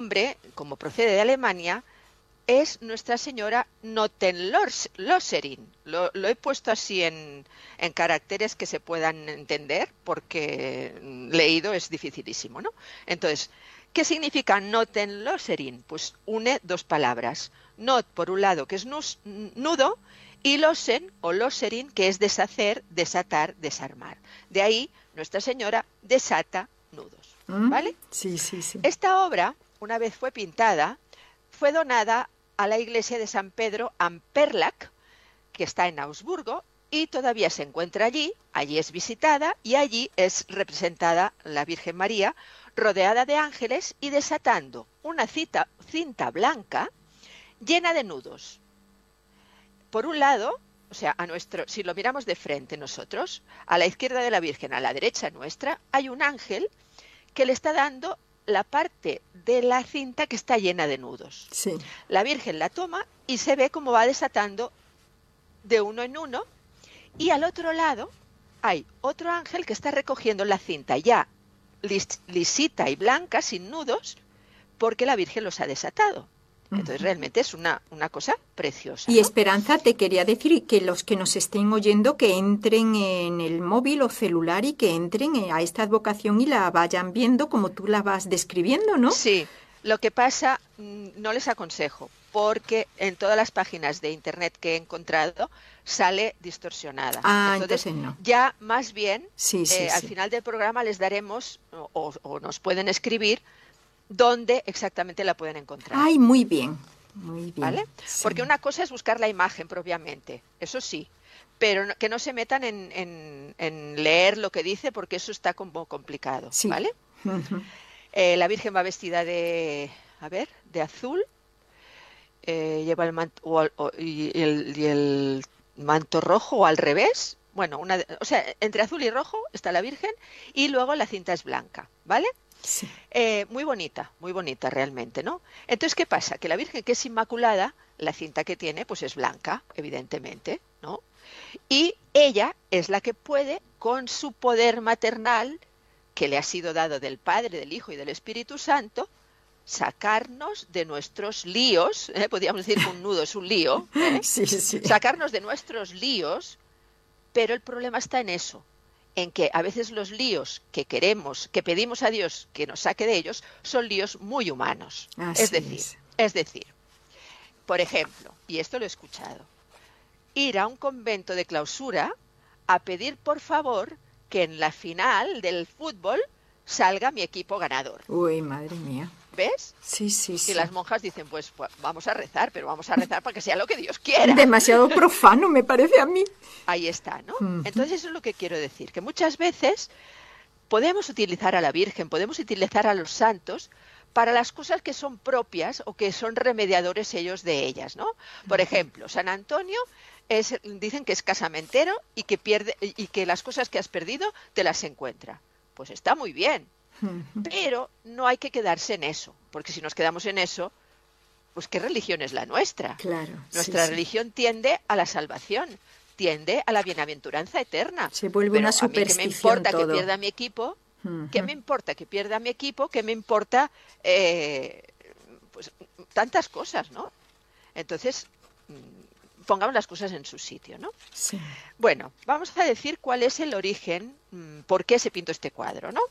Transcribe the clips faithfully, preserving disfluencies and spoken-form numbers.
nombre, como procede de Alemania, es Nuestra Señora Notenlöserin. Lo, lo he puesto así en, en caracteres que se puedan entender, porque leído es dificilísimo, ¿no? Entonces, ¿qué significa Notenlöserin? Pues une dos palabras. Not, por un lado, que es nus, nudo, y losen o loserin, que es deshacer, desatar, desarmar. De ahí, Nuestra Señora desata nudos, ¿vale? Mm, sí, sí, sí. Esta obra, una vez fue pintada, fue donada a la iglesia de San Pedro am Perlach, que está en Augsburgo, y todavía se encuentra allí, allí es visitada, y allí es representada la Virgen María, rodeada de ángeles y desatando una cita, cinta blanca llena de nudos. Por un lado, o sea, a nuestro, si lo miramos de frente nosotros, a la izquierda de la Virgen, a la derecha nuestra, hay un ángel que le está dando la parte de la cinta que está llena de nudos. Sí. La Virgen la toma y se ve cómo va desatando de uno en uno, y al otro lado hay otro ángel que está recogiendo la cinta ya lis, lisita y blanca, sin nudos, porque la Virgen los ha desatado. Entonces realmente es una, una cosa preciosa, Y ¿no? Esperanza, te quería decir que los que nos estén oyendo que entren en el móvil o celular y que entren a esta advocación y la vayan viendo como tú la vas describiendo, ¿no? Sí, lo que pasa, no les aconsejo, porque en todas las páginas de internet que he encontrado sale distorsionada. Ah, entonces, entonces no. Ya más bien, Sí, sí, eh, al sí. final del programa les daremos, o, o nos pueden escribir, dónde exactamente la pueden encontrar. Ay, muy bien, muy bien. ¿Vale? Sí. Porque una cosa es buscar la imagen propiamente, eso sí, pero no, que no se metan en, en, en leer lo que dice, porque eso está como complicado, Sí. ¿vale? Uh-huh. Eh, la Virgen va vestida de, a ver, de azul, eh, lleva el manto, o, o, y, el, y el manto rojo, o al revés, bueno, una, o sea, entre azul y rojo está la Virgen, y luego la cinta es blanca, ¿vale? Sí. Eh, muy bonita, muy bonita realmente, ¿no? Entonces, ¿qué pasa? Que la Virgen, que es inmaculada, la cinta que tiene, pues es blanca, evidentemente, ¿no? Y ella es la que puede, con su poder maternal, que le ha sido dado del Padre, del Hijo y del Espíritu Santo, sacarnos de nuestros líos, ¿eh? Podríamos decir que un nudo es un lío, ¿eh? Sí, sí. Sacarnos de nuestros líos, pero el problema está en eso, en que a veces los líos que queremos, que pedimos a Dios que nos saque de ellos, son líos muy humanos. Así es decir, es. es decir, por ejemplo, y esto lo he escuchado, ir a un convento de clausura a pedir por favor que en la final del fútbol salga mi equipo ganador. Uy, madre mía. ¿Ves? Sí, sí, sí. Y las monjas dicen, pues, pues vamos a rezar, pero vamos a rezar para que sea lo que Dios quiera. Demasiado profano me parece a mí. Ahí está, ¿no? Uh-huh. Entonces eso es lo que quiero decir, que muchas veces podemos utilizar a la Virgen, podemos utilizar a los santos para las cosas que son propias o que son remediadores ellos de ellas, ¿no? Por ejemplo, San Antonio es, dicen que es casamentero y que pierde y que las cosas que has perdido te las encuentra. Pues está muy bien, Uh-huh. pero no hay que quedarse en eso, porque si nos quedamos en eso, pues ¿qué religión es la nuestra? Claro. Nuestra sí, religión sí. tiende a la salvación, tiende a la bienaventuranza eterna. Se vuelve pero una a mí que me superstición importa todo. que pierda mi equipo, Uh-huh. ¿qué me importa que pierda mi equipo? ¿Qué me importa eh, pues tantas cosas, ¿no? Entonces, pongamos las cosas en su sitio, ¿no? Sí. Bueno, vamos a decir cuál es el origen, por qué se pintó este cuadro, ¿no?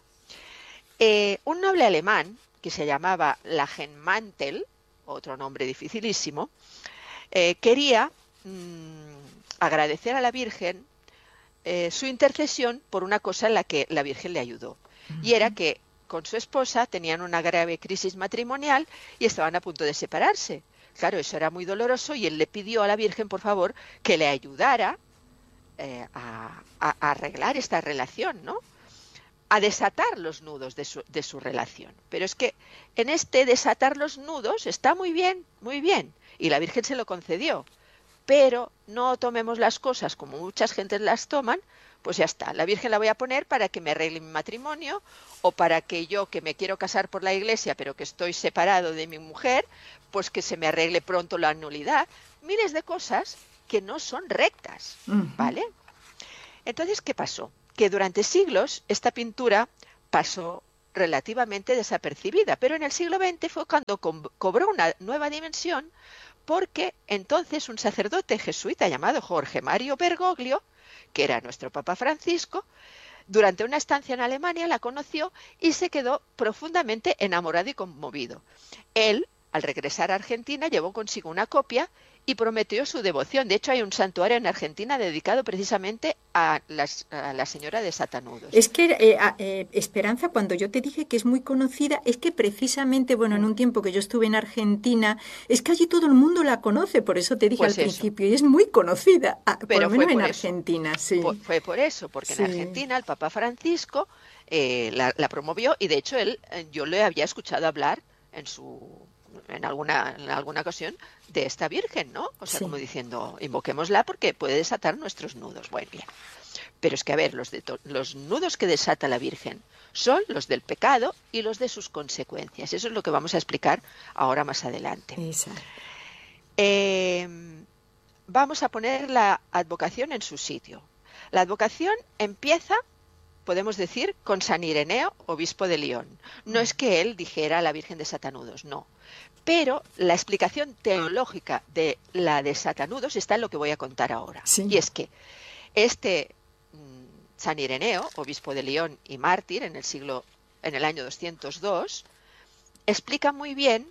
Eh, un noble alemán que se llamaba Langenmantel, otro nombre dificilísimo, eh, quería mmm, agradecer a la Virgen eh, su intercesión por una cosa en la que la Virgen le ayudó. Uh-huh. Y era que con su esposa tenían una grave crisis matrimonial y estaban a punto de separarse. Claro, eso era muy doloroso y él le pidió a la Virgen, por favor, que le ayudara eh, a, a, a arreglar esta relación, ¿no? A desatar los nudos de su, de su relación. Pero es que en este desatar los nudos está muy bien, muy bien, y la Virgen se lo concedió, pero no tomemos las cosas como muchas gentes las toman, pues ya está, la Virgen la voy a poner para que me arregle mi matrimonio, o para que yo, que me quiero casar por la iglesia, pero que estoy separado de mi mujer, pues que se me arregle pronto la nulidad, miles de cosas que no son rectas, uh-huh. ¿vale? Entonces, ¿qué pasó? Que durante siglos esta pintura pasó relativamente desapercibida, pero en el siglo veinte fue cuando co- cobró una nueva dimensión, porque entonces un sacerdote jesuita llamado Jorge Mario Bergoglio, que era nuestro Papa Francisco, durante una estancia en Alemania la conoció y se quedó profundamente enamorado y conmovido. Él, al regresar a Argentina, llevó consigo una copia y prometió su devoción. De hecho, hay un santuario en Argentina dedicado precisamente a, las, a la señora de Satanudos. Es que, eh, eh, Esperanza, cuando yo te dije que es muy conocida, es que precisamente, bueno, en un tiempo que yo estuve en Argentina, es que allí todo el mundo la conoce, por eso te dije Pues al eso. principio, y es muy conocida, ah, por Pero lo fue menos en por eso. Argentina, sí. Fue, fue por eso, porque Sí. en Argentina el Papa Francisco eh, la, la promovió y de hecho él, eh, yo le había escuchado hablar en su en alguna en alguna ocasión de esta Virgen, ¿no? O sea, Sí. como diciendo, invoquémosla porque puede desatar nuestros nudos. Bueno, bien. Pero es que, a ver, los, de to- los nudos que desata la Virgen son los del pecado y los de sus consecuencias. Eso es lo que vamos a explicar ahora más adelante. Exacto. Eh, vamos a poner la advocación en su sitio. La advocación empieza, podemos decir, con San Ireneo, obispo de León. No es que él dijera a la Virgen de Satanudos, no. Pero la explicación teológica de la de Satanudos está en lo que voy a contar ahora. Sí. Y es que este mm, San Ireneo, obispo de León y mártir en el siglo, en el año doscientos dos, explica muy bien,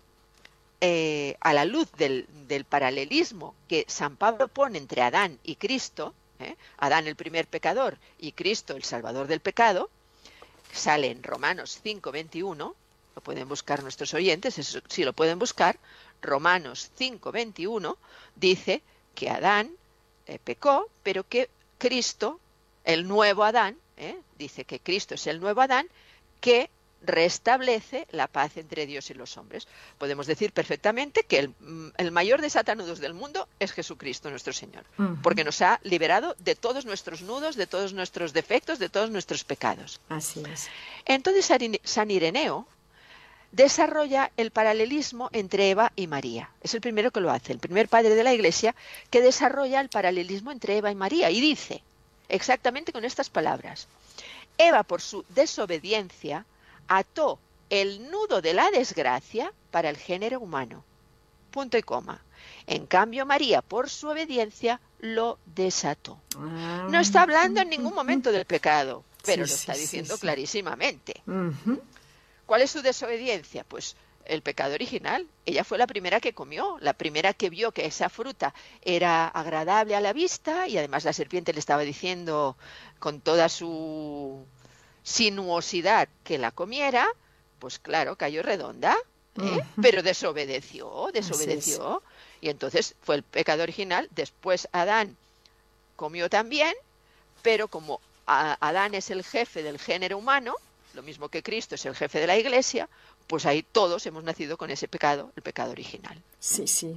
eh, a la luz del, del paralelismo que San Pablo pone entre Adán y Cristo, ¿eh? Adán el primer pecador y Cristo el salvador del pecado, sale en Romanos cinco veintiuno, lo pueden buscar nuestros oyentes, eso, si lo pueden buscar, Romanos cinco veintiuno dice que Adán eh, pecó, pero que Cristo, el nuevo Adán, ¿eh? dice que Cristo es el nuevo Adán que restablece la paz entre Dios y los hombres. Podemos decir perfectamente que el, el mayor desatanudos del mundo es Jesucristo nuestro Señor, Uh-huh. porque nos ha liberado de todos nuestros nudos, de todos nuestros defectos, de todos nuestros pecados. Así es. Entonces San Ireneo desarrolla el paralelismo entre Eva y María. Es el primero que lo hace, el primer padre de la Iglesia que desarrolla el paralelismo entre Eva y María y dice exactamente con estas palabras: Eva, por su desobediencia, ató el nudo de la desgracia para el género humano. Punto y coma. En cambio, María, por su obediencia, lo desató. Ah. No está hablando en ningún momento del pecado, pero Sí, lo está sí, diciendo sí, sí. clarísimamente. Uh-huh. ¿Cuál es su desobediencia? Pues el pecado original. Ella fue la primera que comió, la primera que vio que esa fruta era agradable a la vista y además la serpiente le estaba diciendo con toda su sinuosidad que la comiera, pues claro, cayó redonda, ¿eh? Uh-huh. Pero desobedeció, desobedeció. Y entonces fue el pecado original. Después Adán comió también, pero como a- Adán es el jefe del género humano, lo mismo que Cristo es el jefe de la Iglesia, pues ahí todos hemos nacido con ese pecado, el pecado original. Sí, sí.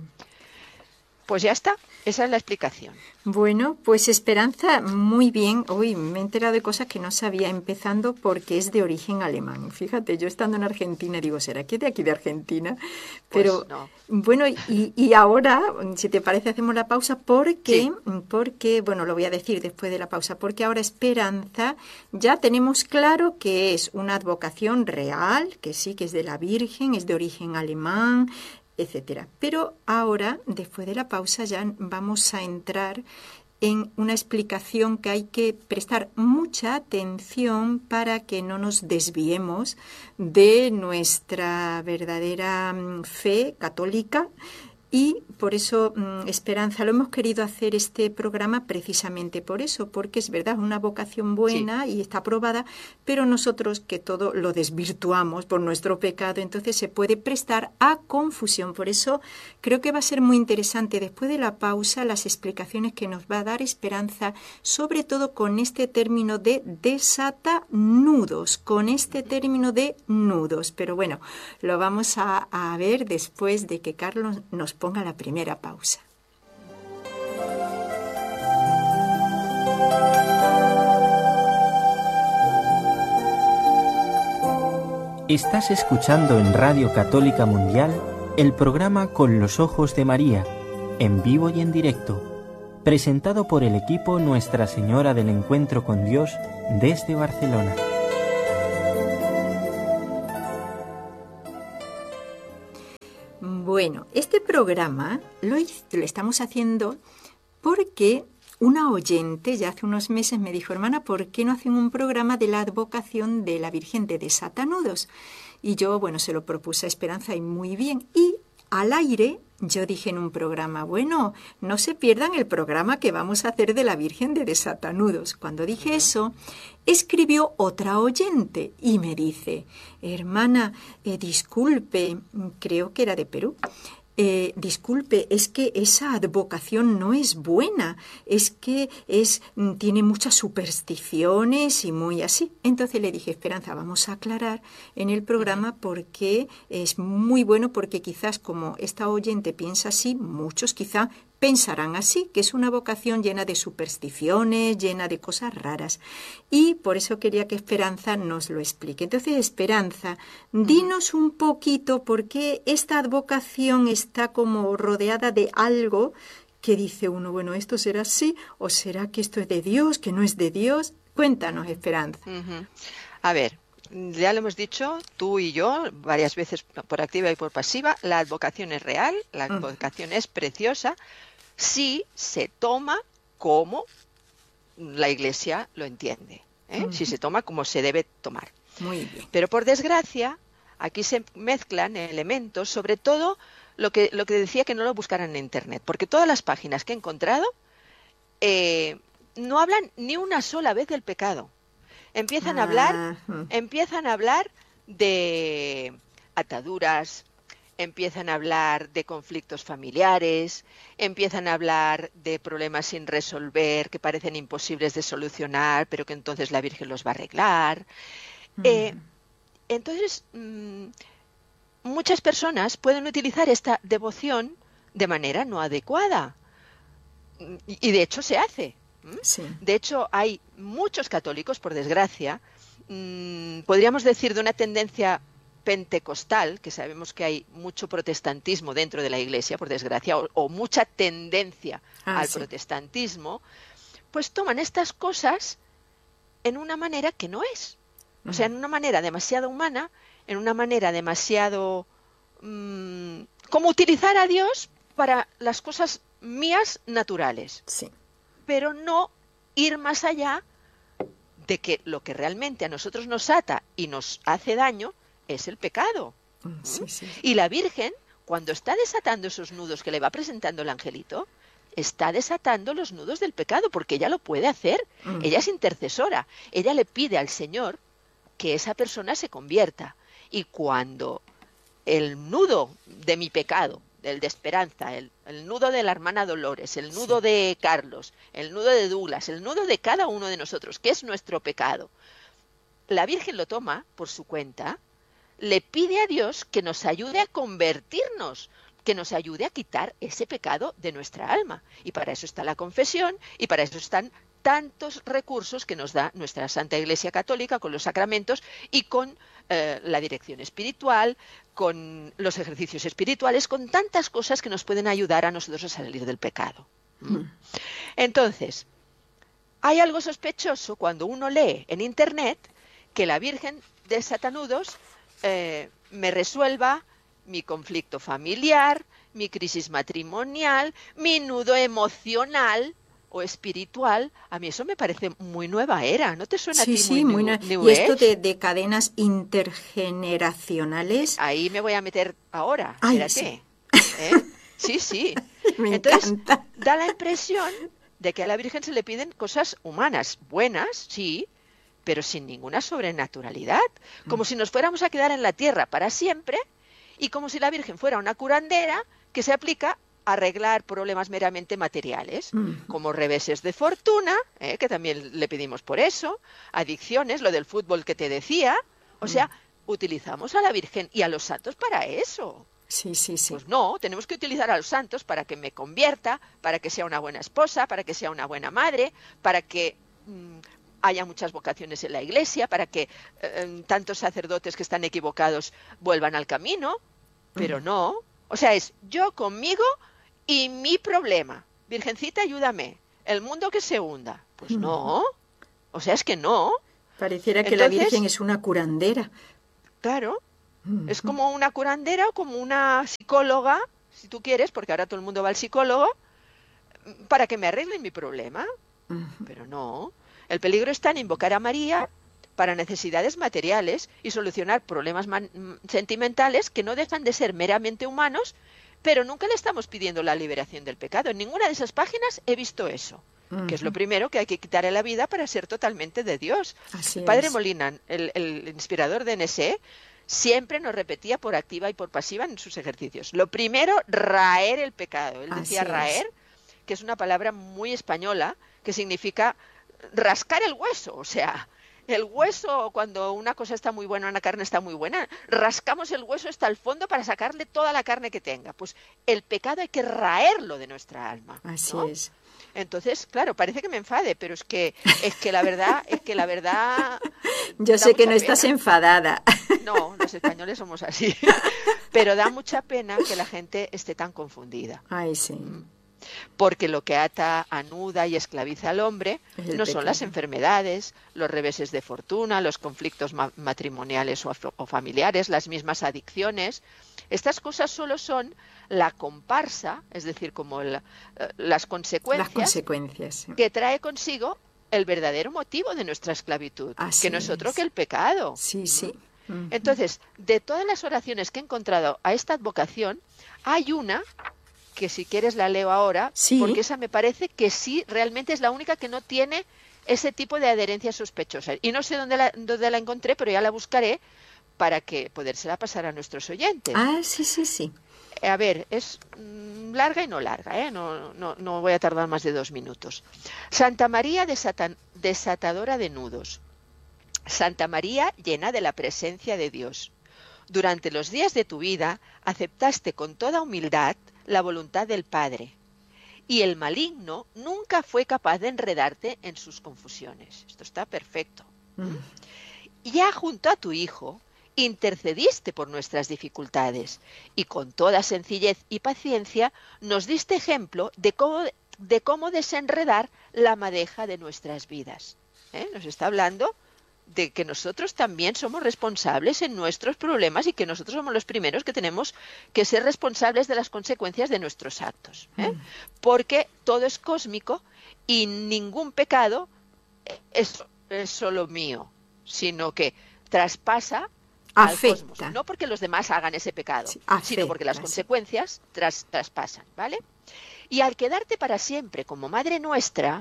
Pues ya está, esa es la explicación. Bueno, pues Esperanza, muy bien. Uy, me he enterado de cosas que no sabía, empezando porque es de origen alemán. Fíjate, yo estando en Argentina digo, ¿será que es de aquí de Argentina? Pero Pues no. bueno, y, y ahora, si te parece, hacemos la pausa porque, Sí. porque, bueno, lo voy a decir después de la pausa, porque ahora Esperanza ya tenemos claro que es una advocación real, que sí, que es de la Virgen, es de origen alemán, etcétera. Pero ahora, después de la pausa, ya vamos a entrar en una explicación que hay que prestar mucha atención para que no nos desviemos de nuestra verdadera mm, fe católica. Y por eso, mm, Esperanza, lo hemos querido hacer este programa precisamente por eso, porque es verdad, una vocación buena y está aprobada, pero nosotros que todo lo desvirtuamos por nuestro pecado, entonces se puede prestar a confusión. Por eso creo que va a ser muy interesante después de la pausa las explicaciones que nos va a dar Esperanza, sobre todo con este término de desatanudos, con este término de nudos. Pero bueno, lo vamos a, a ver después de que Carlos nos ponga la primera pausa. Estás escuchando en Radio Católica Mundial el programa Con los Ojos de María, en vivo y en directo, presentado por el equipo Nuestra Señora del Encuentro con Dios desde Barcelona. Bueno, este programa lo, lo estamos haciendo porque una oyente ya hace unos meses me dijo, hermana, ¿por qué no hacen un programa de la advocación de la Virgen de Desatanudos? Y yo, bueno, se lo propuse a Esperanza y muy bien. Y al aire yo dije en un programa, bueno, no se pierdan el programa que vamos a hacer de la Virgen de Desatanudos. Cuando dije eso, escribió otra oyente y me dice, hermana, eh, disculpe, creo que era de Perú, Eh, disculpe, es que esa advocación no es buena, es que es, tiene muchas supersticiones y muy así. Entonces le dije, Esperanza, vamos a aclarar en el programa por qué es muy bueno, porque quizás como esta oyente piensa así, muchos quizá pensarán así, que es una vocación llena de supersticiones, llena de cosas raras. Y por eso quería que Esperanza nos lo explique. Entonces, Esperanza, dinos un poquito por qué esta advocación está como rodeada de algo que dice uno, bueno, ¿esto será así? ¿O será que esto es de Dios, que no es de Dios? Cuéntanos, Esperanza. Uh-huh. A ver, ya lo hemos dicho, tú y yo, varias veces por activa y por pasiva, la advocación es real, la advocación uh. es preciosa, si se toma como la Iglesia lo entiende, ¿eh? Uh-huh. Si se toma como se debe tomar. Muy bien. Pero por desgracia, aquí se mezclan elementos, sobre todo lo que, lo que decía que no lo buscaran en Internet, porque todas las páginas que he encontrado eh, no hablan ni una sola vez del pecado. Empiezan a hablar, uh-huh. empiezan a hablar de ataduras, empiezan a hablar de conflictos familiares, empiezan a hablar de problemas sin resolver que parecen imposibles de solucionar, pero que entonces la Virgen los va a arreglar. Uh-huh. Eh, entonces, mmm, muchas personas pueden utilizar esta devoción de manera no adecuada. Y, y de hecho se hace. Sí. De hecho, hay muchos católicos, por desgracia, mmm, podríamos decir de una tendencia pentecostal, que sabemos que hay mucho protestantismo dentro de la Iglesia, por desgracia, o, o mucha tendencia ah, al sí. protestantismo, pues toman estas cosas en una manera que no es. O sea, en una manera demasiado humana, en una manera demasiado... Mmm, como utilizar a Dios para las cosas mías naturales. Sí. Pero no ir más allá de que lo que realmente a nosotros nos ata y nos hace daño es el pecado. Sí, sí. Y la Virgen, cuando está desatando esos nudos que le va presentando el angelito, está desatando los nudos del pecado, porque ella lo puede hacer. Uh-huh. Ella es intercesora. Ella le pide al Señor que esa persona se convierta. Y cuando el nudo de mi pecado, el de Esperanza, el, el nudo de la hermana Dolores, el nudo sí. de Carlos, el nudo de Douglas, el nudo de cada uno de nosotros, que es nuestro pecado, la Virgen lo toma por su cuenta, le pide a Dios que nos ayude a convertirnos, que nos ayude a quitar ese pecado de nuestra alma. Y para eso está la confesión y para eso están tantos recursos que nos da nuestra Santa Iglesia Católica con los sacramentos y con eh, la dirección espiritual, con los ejercicios espirituales, con tantas cosas que nos pueden ayudar a nosotros a salir del pecado. ¿Mm? Entonces, hay algo sospechoso cuando uno lee en Internet que la Virgen de Desatanudos eh, me resuelva mi conflicto familiar, mi crisis matrimonial, mi nudo emocional o espiritual. A mí eso me parece muy nueva era. ¿No te suena sí, a ti sí, muy, muy new, na- new Y esto age? de, de cadenas intergeneracionales. Ahí me voy a meter ahora. Ay, Espérate. sí. ¿Eh? Sí, sí. Me Entonces, encanta. da la impresión de que a la Virgen se le piden cosas humanas, buenas, sí, pero sin ninguna sobrenaturalidad. Como mm. si nos fuéramos a quedar en la tierra para siempre y como si la Virgen fuera una curandera que se aplica a arreglar problemas meramente materiales, mm. como reveses de fortuna, ¿eh? que también le pedimos por eso, adicciones, lo del fútbol que te decía. O mm. sea, utilizamos a la Virgen y a los santos para eso. Sí, sí, sí. Pues no, tenemos que utilizar a los santos para que me convierta, para que sea una buena esposa, para que sea una buena madre, para que mmm, haya muchas vocaciones en la Iglesia, para que eh, tantos sacerdotes que están equivocados vuelvan al camino, pero mm. no. O sea, es yo conmigo y mi problema. Virgencita, ayúdame. El mundo que se hunda. Pues mm. no. O sea, es que no. Pareciera que Entonces, la Virgen es una curandera. Claro. Uh-huh. Es como una curandera o como una psicóloga, si tú quieres, porque ahora todo el mundo va al psicólogo, para que me arreglen mi problema. Uh-huh. Pero no. El peligro está en invocar a María para necesidades materiales y solucionar problemas man- sentimentales que no dejan de ser meramente humanos, pero nunca le estamos pidiendo la liberación del pecado. En ninguna de esas páginas he visto eso, uh-huh. que es lo primero que hay que quitar en la vida para ser totalmente de Dios. Así el padre es. Molina, el, el inspirador de N S E, siempre nos repetía por activa y por pasiva en sus ejercicios. Lo primero, raer el pecado. Él decía Así raer, es. que es una palabra muy española, que significa rascar el hueso, o sea... El hueso, cuando una cosa está muy buena, una carne está muy buena, rascamos el hueso hasta el fondo para sacarle toda la carne que tenga. Pues el pecado hay que raerlo de nuestra alma, ¿no? Así es. Entonces, claro, parece que me enfade, pero es que es que la verdad, es que la verdad. Yo sé que no pena. Estás enfadada. No, los españoles somos así. Pero da mucha pena que la gente esté tan confundida. Ay, sí. Porque lo que ata, anuda y esclaviza al hombre no pecado. Son las enfermedades, los reveses de fortuna, los conflictos ma- matrimoniales o, o familiares, las mismas adicciones. Estas cosas solo son la comparsa, es decir, como la, las consecuencias, las consecuencias sí. que trae consigo el verdadero motivo de nuestra esclavitud, Así que no es otro es. que el pecado. Sí, sí. Uh-huh. Entonces, de todas las oraciones que he encontrado a esta advocación, hay una que si quieres la leo ahora, sí. porque esa me parece que sí, realmente es la única que no tiene ese tipo de adherencia sospechosa. Y no sé dónde la, dónde la encontré, pero ya la buscaré para que podérsela pasar a nuestros oyentes. Ah, sí, sí, sí. A ver, es mmm, larga y no larga, ¿eh? No, no, no voy a tardar más de dos minutos. Santa María desatan, desatadora de nudos. Santa María llena de la presencia de Dios. Durante los días de tu vida aceptaste con toda humildad la voluntad del Padre, y el maligno nunca fue capaz de enredarte en sus confusiones. Esto está perfecto. Mm. Ya junto a tu Hijo intercediste por nuestras dificultades y con toda sencillez y paciencia nos diste ejemplo de cómo, de cómo desenredar la madeja de nuestras vidas. ¿Eh? Nos está hablando de que nosotros también somos responsables en nuestros problemas y que nosotros somos los primeros que tenemos que ser responsables de las consecuencias de nuestros actos. ¿eh? Mm. Porque todo es cósmico y ningún pecado es, es solo mío, sino que traspasa afecta. Al cosmos. No porque los demás hagan ese pecado, sí, afecta, sino porque las sí. consecuencias tras, traspasan, ¿vale? Y al quedarte para siempre como Madre nuestra,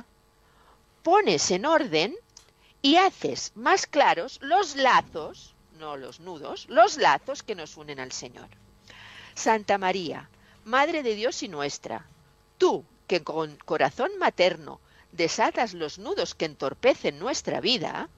pones en orden y haces más claros los lazos, no los nudos, los lazos que nos unen al Señor. Santa María, Madre de Dios y nuestra, tú que con corazón materno desatas los nudos que entorpecen nuestra vida,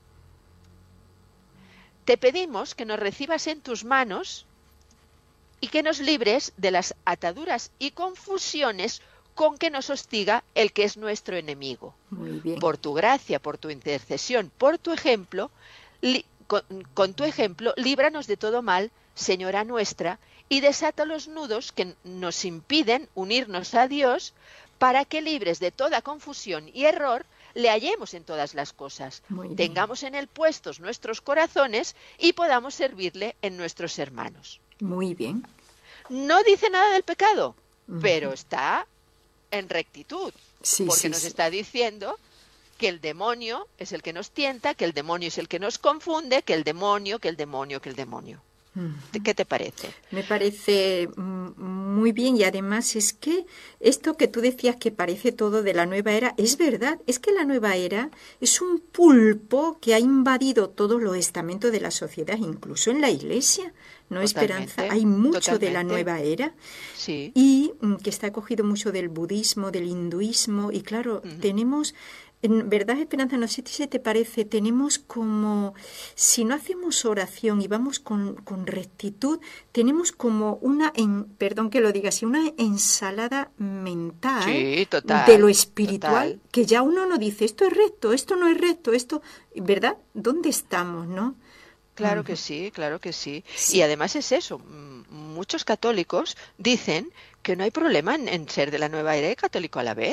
te pedimos que nos recibas en tus manos y que nos libres de las ataduras y confusiones con que nos hostiga el que es nuestro enemigo. Muy bien. Por tu gracia, por tu intercesión, por tu ejemplo, li, con, con tu ejemplo, líbranos de todo mal, Señora nuestra, y desata los nudos que nos impiden unirnos a Dios, para que libres de toda confusión y error, le hallemos en todas las cosas, tengamos en él puestos nuestros corazones y podamos servirle en nuestros hermanos. Muy bien. No dice nada del pecado, uh-huh. pero está en rectitud, sí, porque sí, nos sí. está diciendo que el demonio es el que nos tienta, que el demonio es el que nos confunde, que el demonio, que el demonio, que el demonio. Uh-huh. ¿Qué te parece? Me parece muy bien, y además es que esto que tú decías que parece todo de la nueva era, es verdad, es que la nueva era es un pulpo que ha invadido todos los estamentos de la sociedad, incluso en la Iglesia. ¿No, totalmente, Esperanza? Hay mucho totalmente. de la nueva era sí. y que está cogido mucho del budismo, del hinduismo, y claro, uh-huh. tenemos... En verdad, Esperanza, no sé si se te parece, tenemos como, si no hacemos oración y vamos con, con rectitud, tenemos como una, en, perdón que lo diga así, una ensalada mental sí, total, de lo espiritual, total. Que ya uno no dice, esto es recto, esto no es recto, esto, ¿verdad? ¿Dónde estamos, no? Claro que sí, claro que sí. sí. Y además es eso, muchos católicos dicen que no hay problema en, en ser de la nueva era y católico a la vez.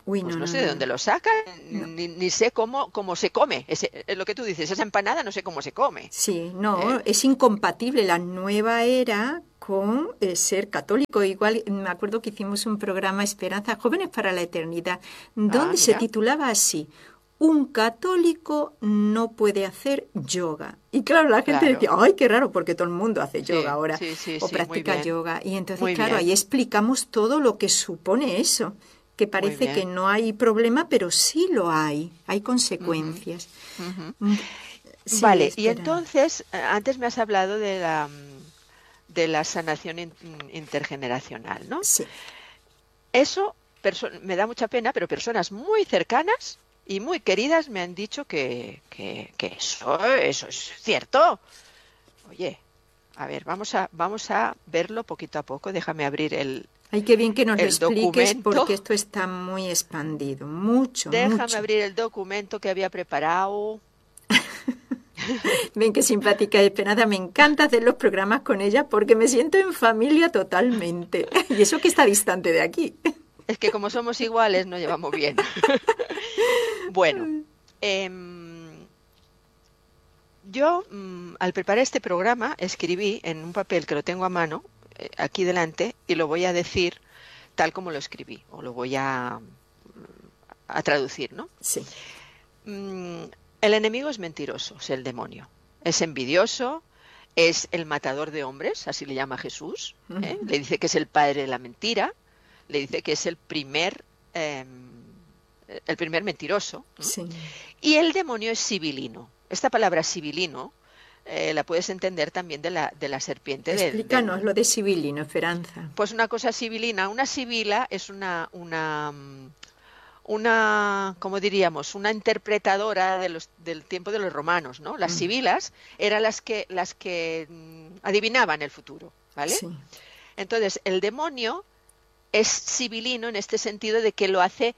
Uy, pues no, no, no, sé de no. dónde lo sacan, No. ni, ni sé cómo, cómo se come. Ese, es lo que tú dices, esa empanada no sé cómo se come. Sí, no, ¿eh? es incompatible la nueva era con eh, ser católico. Igual me acuerdo que hicimos un programa Esperanza Jóvenes para la Eternidad, Ah, donde se mira, titulaba así: un católico no puede hacer yoga. Y claro, la gente decía, claro. ay, qué raro, porque todo el mundo hace yoga Sí, ahora sí, sí, o sí, muy practica bien, yoga. Y entonces, muy claro, ahí bien, explicamos todo lo que supone eso, que muy parece que bien. no hay problema, pero sí lo hay, hay Ujú, consecuencias. ujú. Mm, Sí, Vale, y espera. entonces, eh, antes me has hablado de la, mm, de la sanación in- intergeneracional, ¿no? Sí. Eso perso- me da mucha pena, pero personas muy cercanas y muy queridas me han dicho que, que, que eso, eso es cierto. Oye, a ver, vamos a, vamos a verlo poquito a poco. Déjame abrir el, Ay, qué bien que nos lo el expliques documento. porque esto está muy expandido, mucho, Déjame mucho. abrir el documento que había preparado. Ven qué simpática y Esperanza, me encanta hacer los programas con ella porque me siento en familia totalmente. Y eso que está distante de aquí. Es que como somos iguales, nos llevamos bien. Bueno, em, yo mm, al preparar este programa escribí en un papel que lo tengo a mano, eh, aquí delante, y lo voy a decir tal como lo escribí, o lo voy a, a traducir, ¿no? Sí. Mm, el enemigo es mentiroso, es el demonio. Es envidioso, es el matador de hombres, así le llama Jesús. ¿eh? Le dice que es el padre de la mentira, le dice que es el primer, eh, el primer mentiroso. ¿no? Sí. Y el demonio es sibilino. Esta palabra sibilino eh, la puedes entender también de la, de la serpiente del, Explícanos del... lo de sibilino, Esperanza. Pues una cosa sibilina. Una sibila es una... una una, ¿cómo diríamos? Una interpretadora de los, del tiempo de los romanos, ¿no? Las Mm, sibilas eran las que, las que mm, adivinaban el futuro, ¿vale? sí, Entonces, el demonio es sibilino en este sentido de que lo hace,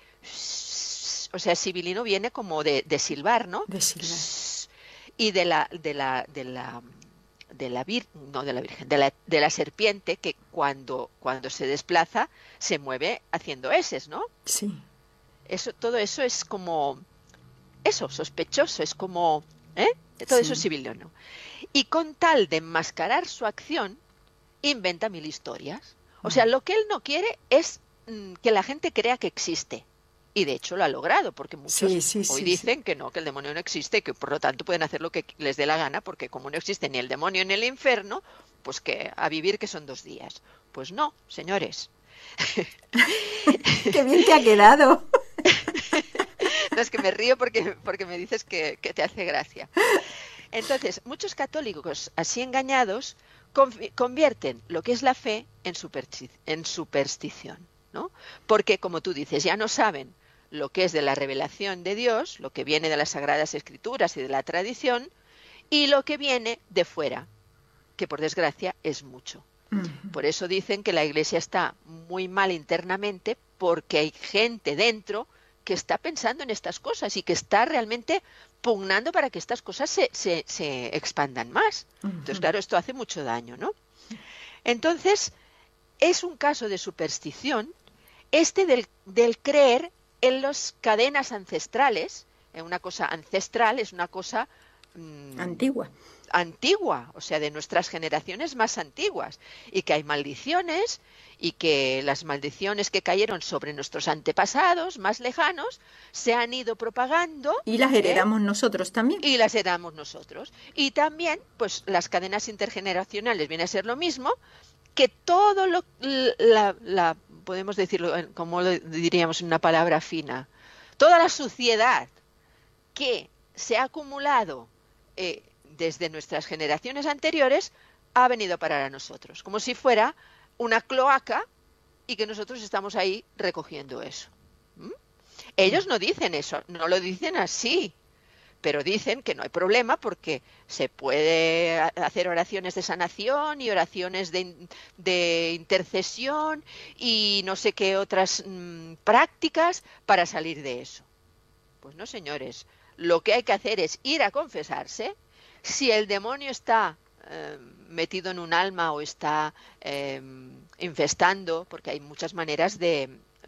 o sea, sibilino viene como de, de silbar, ¿no? de silbar. Y de la, de la, de la, de la vir, no de la virgen, de la, de la serpiente que cuando, cuando se desplaza se mueve haciendo eses, ¿no? Sí. Eso, todo eso es como, eso, sospechoso, es como, ¿eh? Todo Sí. eso es sibilino. Y con tal de enmascarar su acción, inventa mil historias. O sea, lo que él no quiere es mm, que la gente crea que existe. Y de hecho lo ha logrado, porque muchos Sí, sí, hoy sí, dicen sí. que no, que el demonio no existe, y que por lo tanto pueden hacer lo que les dé la gana, porque como no existe ni el demonio ni el infierno, pues que a vivir que son dos días. Pues no, señores. Qué bien te ha quedado. No, es que me río porque, porque me dices que, que te hace gracia. Entonces, muchos católicos así engañados convierten lo que es la fe en, supersti en superstición, ¿no? Porque, como tú dices, ya no saben lo que es de la revelación de Dios, lo que viene de las Sagradas Escrituras y de la tradición, y lo que viene de fuera, que por desgracia es mucho. Mm, Por eso dicen que la Iglesia está muy mal internamente, porque hay gente dentro que está pensando en estas cosas y que está realmente pugnando para que estas cosas se, se, se expandan más. Entonces, claro, esto hace mucho daño, ¿no? Entonces, es un caso de superstición este del, del creer en las cadenas ancestrales. Eh, una cosa ancestral es una cosa mmm, antigua. antigua, o sea, de nuestras generaciones más antiguas, y que hay maldiciones y que las maldiciones que cayeron sobre nuestros antepasados más lejanos se han ido propagando. Y las heredamos ¿eh? nosotros también. Y las heredamos nosotros. Y también, pues las cadenas intergeneracionales viene a ser lo mismo, que todo lo, la, la podemos decirlo, como lo diríamos en una palabra fina, toda la suciedad que se ha acumulado eh, desde nuestras generaciones anteriores ha venido a parar a nosotros, como si fuera una cloaca y que nosotros estamos ahí recogiendo eso. ¿Mm? Ellos no dicen eso, no lo dicen así, pero dicen que no hay problema porque se puede hacer oraciones de sanación y oraciones de, de intercesión y no sé qué otras mmm, prácticas para salir de eso. Pues no, señores, lo que hay que hacer es ir a confesarse. Si el demonio está eh, metido en un alma o está eh, infestando, porque hay muchas maneras de,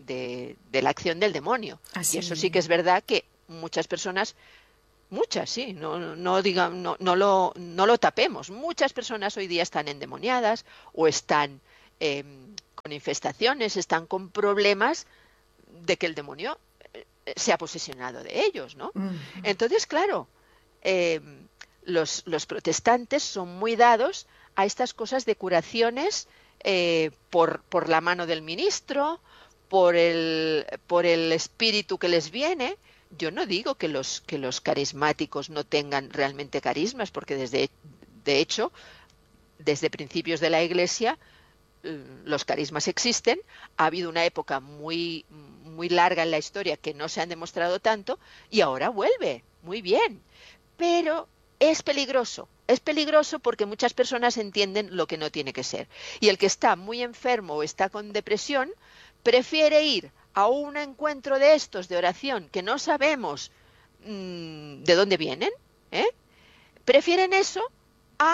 de, de la acción del demonio. Así y eso sí que es verdad que muchas personas, muchas, sí, no, no, diga, no, no, lo, no lo tapemos, muchas personas hoy día están endemoniadas o están eh, con infestaciones, están con problemas de que el demonio se ha posesionado de ellos, ¿no? Uh-huh. Entonces, claro, eh, los, los protestantes son muy dados a estas cosas de curaciones eh, por, por la mano del ministro, por el, por el espíritu que les viene. Yo no digo que los, que los carismáticos no tengan realmente carismas, porque desde, de hecho, desde principios de la Iglesia, los carismas existen. Ha habido una época muy, muy larga en la historia que no se han demostrado tanto y ahora vuelve, muy bien. Pero es peligroso, es peligroso porque muchas personas entienden lo que no tiene que ser. Y el que está muy enfermo o está con depresión prefiere ir a un encuentro de estos de oración que no sabemos mmm, de dónde vienen, ¿eh? Prefieren eso a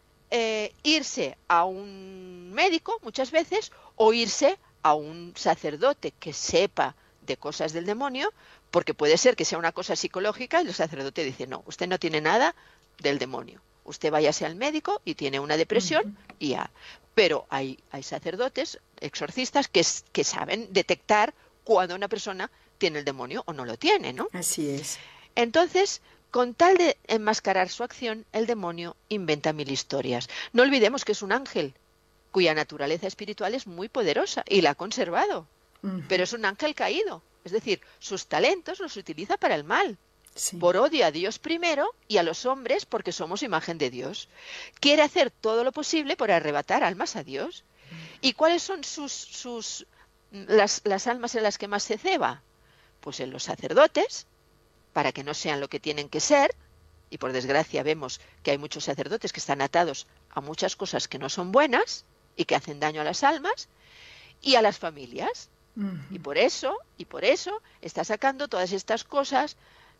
eh, irse a un médico muchas veces o irse a un sacerdote que sepa de cosas del demonio, porque puede ser que sea una cosa psicológica y el sacerdote dice, no, usted no tiene nada del demonio, usted váyase al médico y tiene una depresión uh-huh. y ya. Pero hay, hay sacerdotes, exorcistas, que, que saben detectar cuando una persona tiene el demonio o no lo tiene, ¿no? Así es. Entonces, con tal de enmascarar su acción, el demonio inventa mil historias. No olvidemos que es un ángel, cuya naturaleza espiritual es muy poderosa y la ha conservado. Uh-huh. Pero es un ángel caído. Es decir, sus talentos los utiliza para el mal. Sí. Por odio a Dios primero y a los hombres porque somos imagen de Dios. Quiere hacer todo lo posible por arrebatar almas a Dios. ¿Y cuáles son sus, sus las, las almas en las que más se ceba? Pues en los sacerdotes, para que no sean lo que tienen que ser, y por desgracia vemos que hay muchos sacerdotes que están atados a muchas cosas que no son buenas y que hacen daño a las almas, y a las familias. Uh-huh. Y por eso, y por eso está sacando todas estas cosas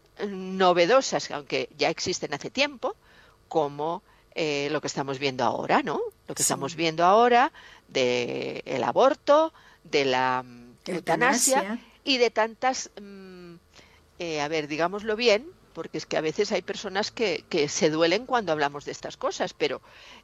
novedosas, aunque ya existen hace tiempo, como eh, lo que estamos viendo ahora, ¿no? Lo que sí. estamos viendo ahora de el aborto, de la eutanasia, eutanasia y de tantas, mm, eh, a ver, digámoslo bien, porque es que a veces hay personas que, que se duelen cuando hablamos de estas cosas, pero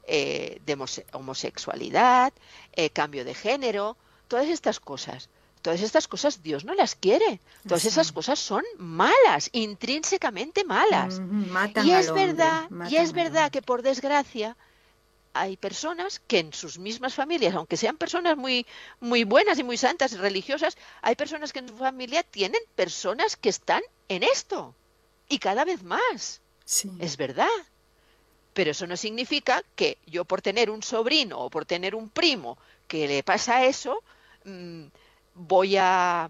eh, de homosexualidad, eh, cambio de género, todas estas cosas. Todas estas cosas Dios no las quiere. Todas sí. esas cosas son malas, intrínsecamente malas. Mm, matan y, es al verdad, hombre, y es verdad que por desgracia hay personas que en sus mismas familias, aunque sean personas muy, muy buenas y muy santas, religiosas, hay personas que en su familia tienen personas que están en esto. Y cada vez más. Sí. Es verdad. Pero eso no significa que yo por tener un sobrino o por tener un primo que le pasa eso, mmm, voy a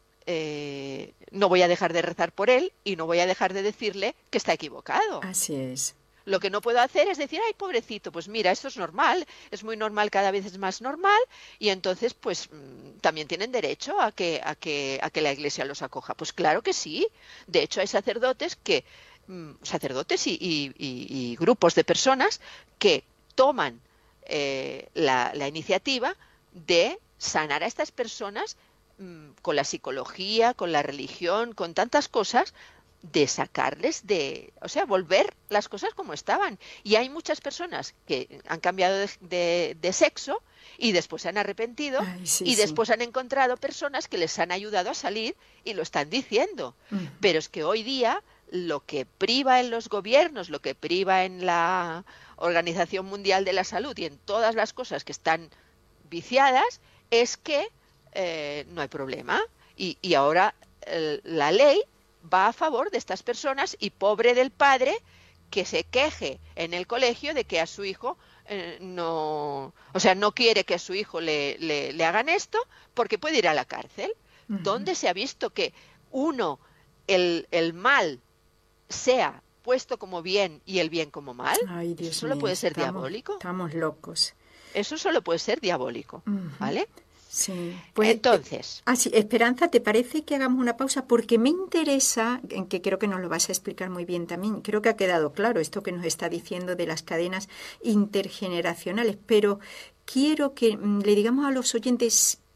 eh, no voy a dejar de rezar por él y no voy a dejar de decirle que está equivocado. Así es. Lo que no puedo hacer es decir, ay, pobrecito, pues mira, esto es normal, es muy normal, cada vez es más normal, y entonces pues también tienen derecho a que, a que, a que la Iglesia los acoja. Pues claro que sí. De hecho, hay sacerdotes que, sacerdotes y, y, y, y grupos de personas que toman eh, la, la iniciativa de sanar a estas personas mmm, con la psicología, con la religión, con tantas cosas, de sacarles de, o sea, volver las cosas como estaban. Y hay muchas personas que han cambiado de, de, de sexo y después se han arrepentido. Ay, sí, y después sí. han encontrado personas que les han ayudado a salir y lo están diciendo. Uh-huh. Pero es que hoy día lo que priva en los gobiernos, lo que priva en la Organización Mundial de la Salud y en todas las cosas que están viciadas, es que eh, no hay problema y, y ahora eh, la ley va a favor de estas personas y pobre del padre que se queje en el colegio de que a su hijo eh, no, o sea, no quiere que a su hijo le, le, le hagan esto porque puede ir a la cárcel. Uh-huh. ¿Dónde se ha visto que uno, el, el mal sea puesto como bien y el bien como mal? Ay, Dios Eso solo mío, puede ser estamos, diabólico. Estamos locos. Eso solo puede ser diabólico, uh-huh. ¿vale? Sí. Pues, Entonces. Eh, ah, sí, Esperanza, ¿te parece que hagamos una pausa? Porque me interesa, en que creo que nos lo vas a explicar muy bien también, creo que ha quedado claro esto que nos está diciendo de las cadenas intergeneracionales, pero quiero que le digamos a los oyentes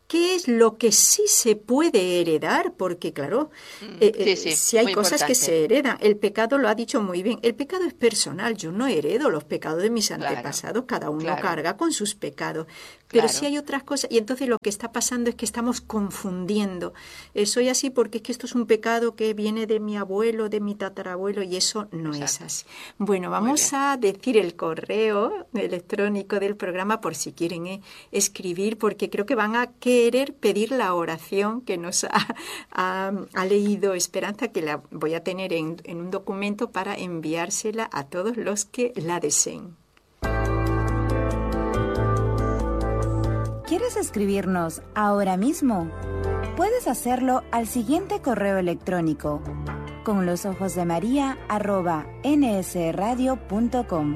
qué es lo que sí se puede heredar, porque claro, eh, Sí, sí, si hay muy cosas que importante. se heredan. El pecado lo ha dicho muy bien, el pecado es personal, yo no heredo los pecados de mis Claro, antepasados, cada uno claro, carga con sus pecados. Pero sí claro. hay otras cosas, y entonces lo que está pasando es que estamos confundiendo. Eh, soy así porque es que esto es un pecado que viene de mi abuelo, de mi tatarabuelo, y eso no es Exacto. así. Bueno, Muy vamos bien. a decir el correo electrónico del programa por si quieren eh, escribir, porque creo que van a querer pedir la oración que nos ha, ha, ha leído Esperanza, que la voy a tener en, en un documento para enviársela a todos los que la deseen. ¿Quieres escribirnos ahora mismo? Puedes hacerlo al siguiente correo electrónico: con los ojos de María arroba nsradio punto com.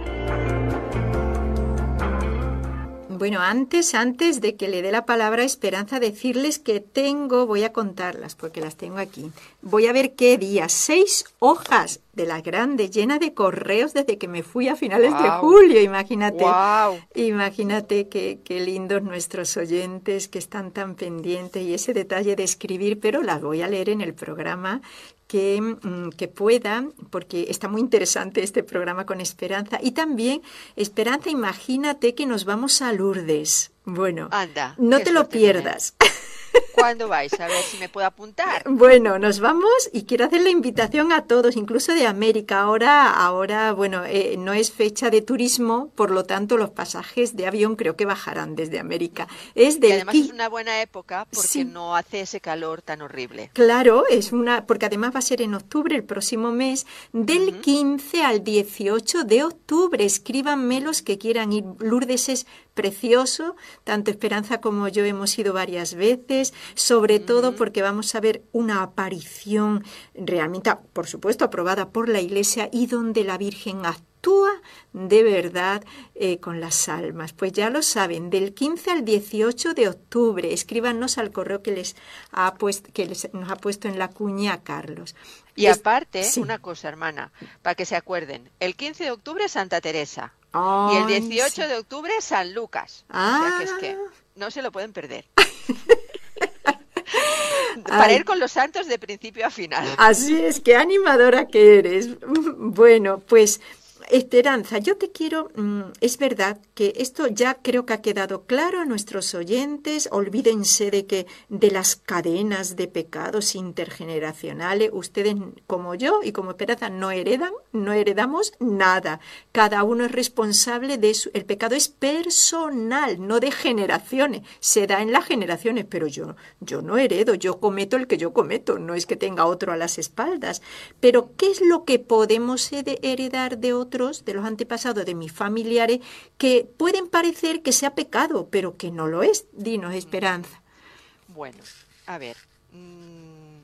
Bueno, antes, antes de que le dé la palabra a Esperanza, decirles que tengo, voy a contarlas porque las tengo aquí. Voy a ver qué día, seis hojas de las grandes, llenas de correos desde que me fui a finales Wow. de julio, imagínate. Wow. Imagínate qué, qué lindos nuestros oyentes que están tan pendientes y ese detalle de escribir, pero las voy a leer en el programa que, que pueda, porque está muy interesante este programa con Esperanza. Y también, Esperanza, imagínate que nos vamos a Lourdes. Bueno, Anda, no qué te lo suerte tener. pierdas. ¿Cuándo vais? A ver si me puedo apuntar. Bueno, nos vamos y quiero hacer la invitación a todos, incluso de América. Ahora, ahora, bueno, eh, no es fecha de turismo, por lo tanto los pasajes de avión creo que bajarán desde América. Es Y del además qui- es una buena época porque Sí. no hace ese calor tan horrible. Claro, es una, porque además va a ser en octubre, el próximo mes, del Ujú. quince al dieciocho de octubre. Escríbanme los que quieran ir. Lourdes es precioso, tanto Esperanza como yo hemos ido varias veces, sobre todo Ujú. porque vamos a ver una aparición realmente, por supuesto, aprobada por la Iglesia y donde la Virgen actúa de verdad eh, con las almas. Pues ya lo saben, del quince al dieciocho de octubre. Escríbanos al correo que les ha puesto, que les, nos ha puesto en la cuña Carlos. Y Es- aparte, sí. una cosa, hermana, para que se acuerden, el quince de octubre Santa Teresa y Ay, el dieciocho sí. de octubre San Lucas. O Ah. sea que es que no se lo pueden perder. Para Ay. ir con los santos de principio a final. Así es, qué animadora que eres. Bueno, pues Esperanza, yo te quiero, mm, es verdad que esto ya creo que ha quedado claro a nuestros oyentes. Olvídense de que de las cadenas de pecados intergeneracionales. Ustedes, como yo y como Esperanza, no heredan, no heredamos nada. Cada uno es responsable de su, el pecado es personal, no de generaciones. Se da en las generaciones, pero yo, yo no heredo, yo cometo el que yo cometo, no es que tenga otro a las espaldas. Pero ¿qué es lo que podemos heredar de otros, de los antepasados, de mis familiares, que pueden parecer que sea pecado, pero que no lo es? Dinos, Esperanza. Bueno, a ver. mmm,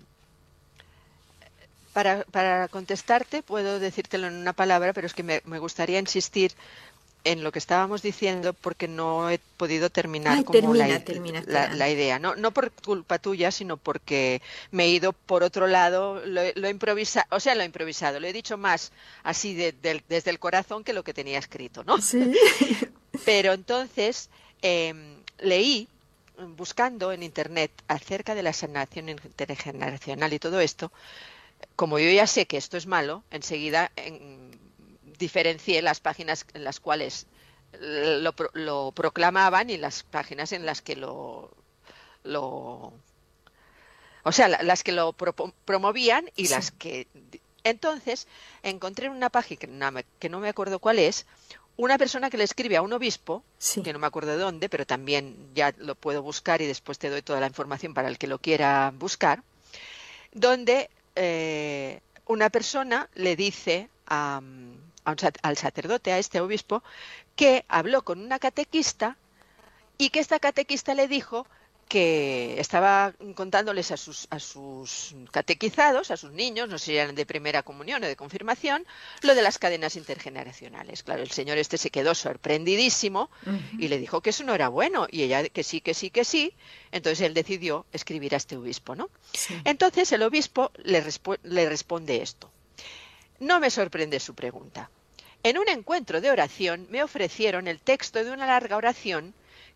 Para, para contestarte puedo decírtelo en una palabra, pero es que me, me gustaría insistir en lo que estábamos diciendo porque no he podido terminar Ay, como termina, la, termina, la, Esperanza. la idea. No, no por culpa tuya, sino porque me he ido por otro lado, lo, he- lo he improvisado, o sea, lo he improvisado, lo he dicho más así de- del- desde el corazón que lo que tenía escrito, ¿no? Sí. Pero entonces eh, leí, buscando en internet acerca de la sanación intergeneracional y todo esto, como yo ya sé que esto es malo, enseguida en, diferencié las páginas en las cuales lo, lo proclamaban y las páginas en las que lo, lo o sea, las que lo pro, promovían y Sí. las que... Entonces, encontré en una página que no me acuerdo cuál es, una persona que le escribe a un obispo, Sí. que no me acuerdo de dónde, pero también ya lo puedo buscar y después te doy toda la información para el que lo quiera buscar, donde eh, una persona le dice a, a un, al sacerdote, a este obispo, que habló con una catequista y que esta catequista le dijo que estaba contándoles a sus, a sus catequizados, a sus niños, no sé si eran de primera comunión o de confirmación, lo de las cadenas intergeneracionales. Claro, el señor este se quedó sorprendidísimo Uh-huh. y le dijo que eso no era bueno, y ella que sí, que sí, que sí. Entonces él decidió escribir a este obispo, ¿no? Sí. Entonces el obispo le, resp- le responde esto. No me sorprende su pregunta. En un encuentro de oración me ofrecieron el texto de una larga oración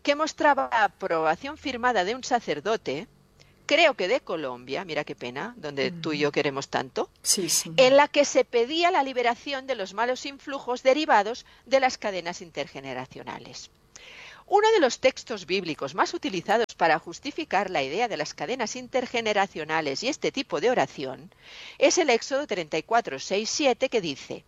que mostraba aprobación firmada de un sacerdote, creo que de Colombia, mira qué pena, donde mm. tú y yo queremos tanto, sí, sí. en la que se pedía la liberación de los malos influjos derivados de las cadenas intergeneracionales. Uno de los textos bíblicos más utilizados para justificar la idea de las cadenas intergeneracionales y este tipo de oración es el Éxodo treinta y cuatro, seis, siete, que dice: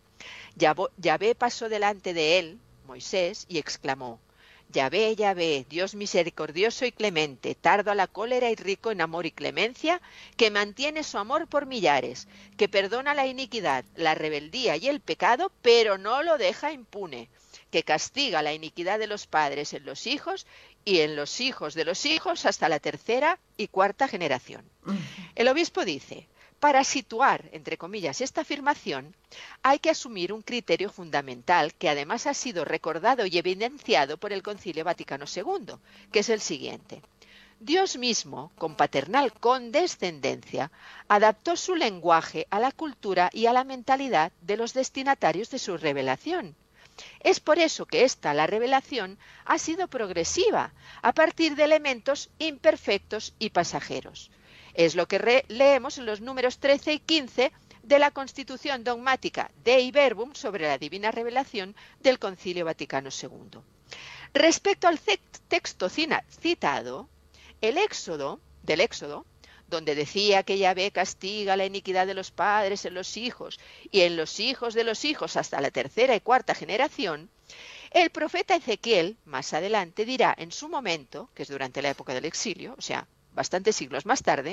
Yahvé pasó delante de él, Moisés, y exclamó: Yahvé, Yahvé, Dios misericordioso y clemente, tardo a la cólera y rico en amor y clemencia, que mantiene su amor por millares, que perdona la iniquidad, la rebeldía y el pecado, pero no lo deja impune, que castiga la iniquidad de los padres en los hijos y en los hijos de los hijos hasta la tercera y cuarta generación. Uh-huh. El obispo dice: para situar, entre comillas, esta afirmación, hay que asumir un criterio fundamental que además ha sido recordado y evidenciado por el Concilio Vaticano segundo, que es el siguiente. Dios mismo, con paternal condescendencia, adaptó su lenguaje a la cultura y a la mentalidad de los destinatarios de su revelación. Es por eso que esta, la revelación, ha sido progresiva, a partir de elementos imperfectos y pasajeros. Es lo que re leemos en los números trece y quince de la Constitución Dogmática Dei Verbum sobre la Divina Revelación del Concilio Vaticano segundo. Respecto al texto citado, el Éxodo, del Éxodo, donde decía que Yahvé castiga la iniquidad de los padres en los hijos y en los hijos de los hijos hasta la tercera y cuarta generación, el profeta Ezequiel, más adelante, dirá en su momento, que es durante la época del exilio, o sea, bastantes siglos más tarde,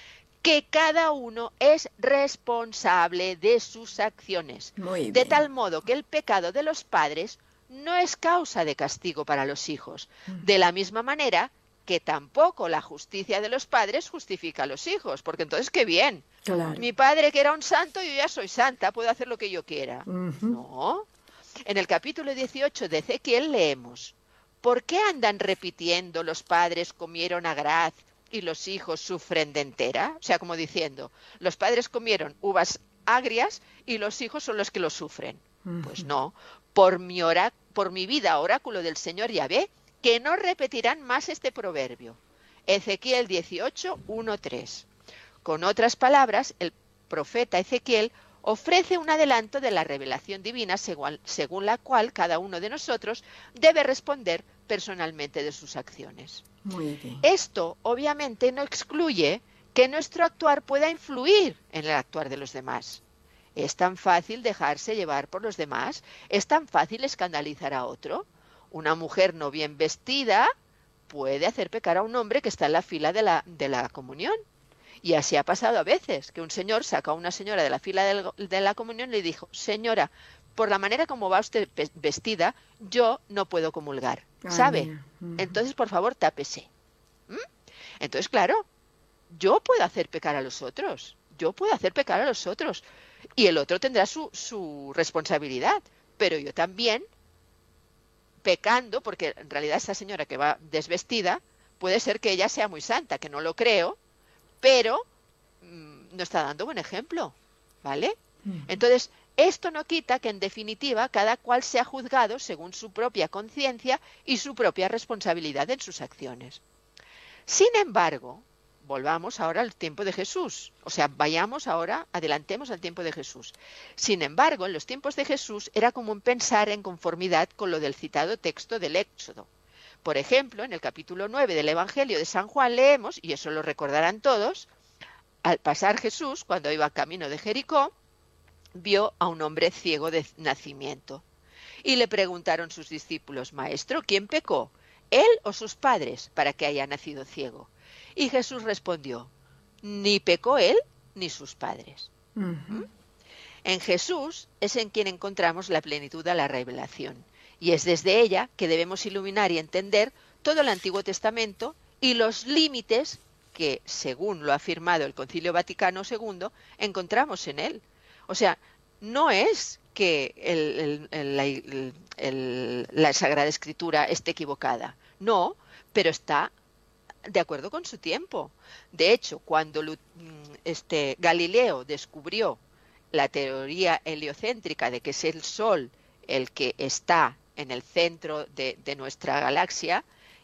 que cada uno es responsable de sus acciones, de tal modo que el pecado de los padres no es causa de castigo para los hijos, de la misma manera que tampoco la justicia de los padres justifica a los hijos, porque entonces qué bien, claro. Mi padre que era un santo, yo ya soy santa, puedo hacer lo que yo quiera. Uh-huh. No. En el capítulo dieciocho de Ezequiel leemos: ¿por qué andan repitiendo los padres comieron agraz y los hijos sufren de entera? O sea, como diciendo, los padres comieron uvas agrias y los hijos son los que lo sufren. Uh-huh. Pues no, por mi, ora, por mi vida, oráculo del Señor Yahvé, que no repetirán más este proverbio. Ezequiel dieciocho, uno, tres. Con otras palabras, el profeta Ezequiel ofrece un adelanto de la revelación divina según, según la cual cada uno de nosotros debe responder personalmente de sus acciones. Muy bien. Esto, obviamente, no excluye que nuestro actuar pueda influir en el actuar de los demás. ¿Es tan fácil dejarse llevar por los demás? ¿Es tan fácil escandalizar a otro? Una mujer no bien vestida puede hacer pecar a un hombre que está en la fila de la, de la comunión. Y así ha pasado a veces, que un señor saca a una señora de la fila del, de la comunión y le dijo: señora, por la manera como va usted vestida, yo no puedo comulgar, ¿sabe? Uh-huh. Entonces, por favor, tápese. ¿Mm? Entonces, claro, yo puedo hacer pecar a los otros, yo puedo hacer pecar a los otros, y el otro tendrá su, su responsabilidad, pero yo también, pecando, porque en realidad esa señora que va desvestida, puede ser que ella sea muy santa, que no lo creo, pero mmm, no está dando buen ejemplo, ¿vale? Uh-huh. Entonces, esto no quita que en definitiva cada cual sea juzgado según su propia conciencia y su propia responsabilidad en sus acciones. Sin embargo, volvamos ahora al tiempo de Jesús, o sea, vayamos ahora, adelantemos al tiempo de Jesús. Sin embargo, en los tiempos de Jesús era común pensar en conformidad con lo del citado texto del Éxodo. Por ejemplo, en el capítulo nueve del Evangelio de San Juan leemos, y eso lo recordarán todos, al pasar Jesús, cuando iba camino de Jericó, vio a un hombre ciego de nacimiento. Y le preguntaron sus discípulos: Maestro, ¿quién pecó, él o sus padres, para que haya nacido ciego? Y Jesús respondió: ni pecó él ni sus padres. Uh-huh. ¿Mm? En Jesús es en quien encontramos la plenitud de la revelación, y es desde ella que debemos iluminar y entender todo el Antiguo Testamento y los límites que, según lo ha afirmado el Concilio Vaticano segundo, encontramos en él. O sea, no es que el, el, el, el, el, la Sagrada Escritura esté equivocada, no, pero está de acuerdo con su tiempo. De hecho, cuando este, Galileo descubrió la teoría heliocéntrica de que es el Sol el que está en el centro de, de nuestra galaxia